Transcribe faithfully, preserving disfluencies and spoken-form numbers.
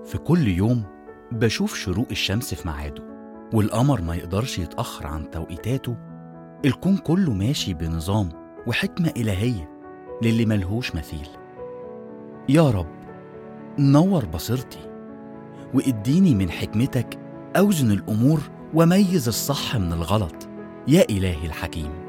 في كل يوم بشوف شروق الشمس في ميعاده، والقمر ما يقدرش يتأخر عن توقيتاته. الكون كله ماشي بنظام وحكمة إلهية للي ملهوش مثيل. يا رب نور بصيرتي واديني من حكمتك أوزن الأمور وميز الصح من الغلط، يا إلهي الحكيم.